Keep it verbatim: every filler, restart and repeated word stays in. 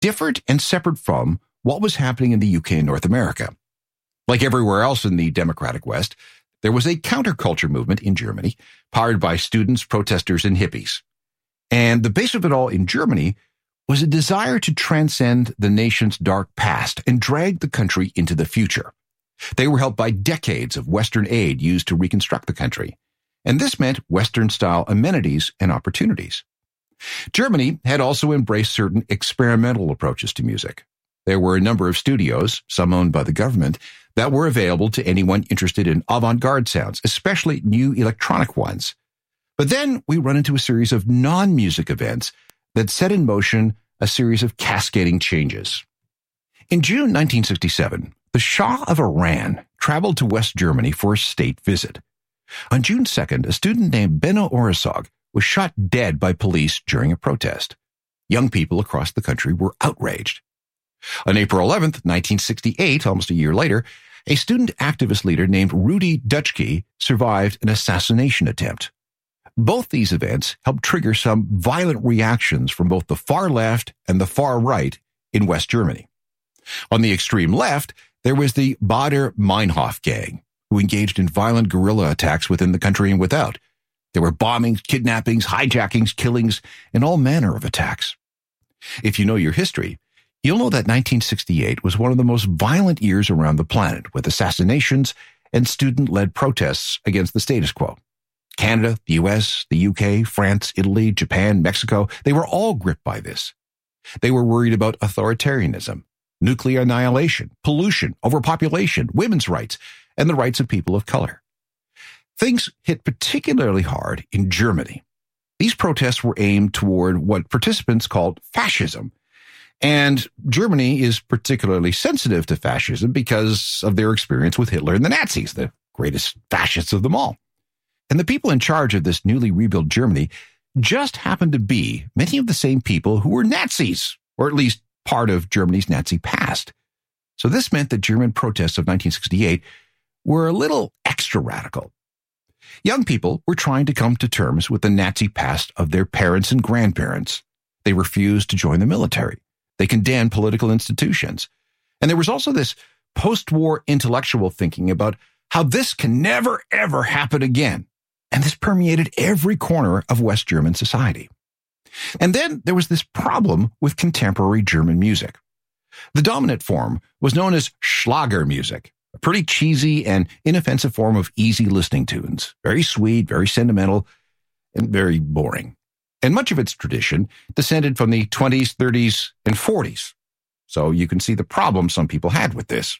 different and separate from what was happening in the U K and North America. Like everywhere else in the democratic West, there was a counterculture movement in Germany, powered by students, protesters, and hippies. And the base of it all in Germany was a desire to transcend the nation's dark past and drag the country into the future. They were helped by decades of Western aid used to reconstruct the country. And this meant Western-style amenities and opportunities. Germany had also embraced certain experimental approaches to music. There were a number of studios, some owned by the government, that were available to anyone interested in avant-garde sounds, especially new electronic ones. But then we run into a series of non-music events that set in motion a series of cascading changes. In June nineteen sixty-seven, the Shah of Iran traveled to West Germany for a state visit. On June second, a student named Benno Orazog was shot dead by police during a protest. Young people across the country were outraged. On April eleventh, nineteen sixty-eight, almost a year later, a student activist leader named Rudi Dutschke survived an assassination attempt. Both these events helped trigger some violent reactions from both the far left and the far right in West Germany. On the extreme left, there was the Baader-Meinhof gang, who engaged in violent guerrilla attacks within the country and without. There were bombings, kidnappings, hijackings, killings, and all manner of attacks. If you know your history, you'll know that nineteen sixty-eight was one of the most violent years around the planet, with assassinations and student-led protests against the status quo. Canada, the U S, the U K, France, Italy, Japan, Mexico, they were all gripped by this. They were worried about authoritarianism, nuclear annihilation, pollution, overpopulation, women's rights, and the rights of people of color. Things hit particularly hard in Germany. These protests were aimed toward what participants called fascism. And Germany is particularly sensitive to fascism because of their experience with Hitler and the Nazis, the greatest fascists of them all. And the people in charge of this newly rebuilt Germany just happened to be many of the same people who were Nazis, or at least part of Germany's Nazi past. So this meant that German protests of nineteen sixty-eight were a little extra radical. Young people were trying to come to terms with the Nazi past of their parents and grandparents. They refused to join the military. They condemned political institutions. And there was also this post-war intellectual thinking about how this can never, ever happen again. And this permeated every corner of West German society. And then there was this problem with contemporary German music. The dominant form was known as Schlager music, a pretty cheesy and inoffensive form of easy listening tunes, very sweet, very sentimental, and very boring. And much of its tradition descended from the twenties, thirties, and forties. So you can see the problem some people had with this.